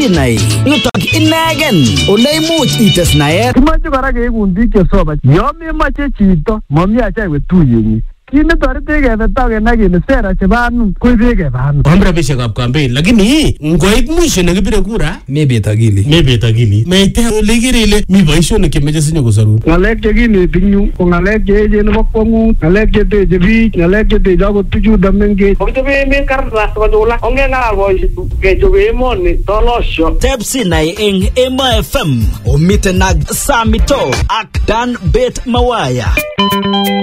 Sinai yutok inegen ole imuch ites naet. Kimache kora keekun biik chesoman. Yo memache chito mami acha iwe tuyenyi. Kine torete kebetak kenai kele sera chebo anum koibe kebanu. Ombre bishekab campaign lakini ngoit mwisho nekibire kura mebet akili. Meite ole kirele mi boisionik chemeche sinyo kosarun. Ngalek chekineti nyu ko ngalek cheechen nebo kwangut, ngalek cheteche biik, ngalek cheteche akot tuchuto mengech. Kochobe emet kartas kochula ongengalal boisiek kechobe emoni tolosyo. Tep Sinai eng Emo FM omiten ak Samito ak Dan Bet Mawaya.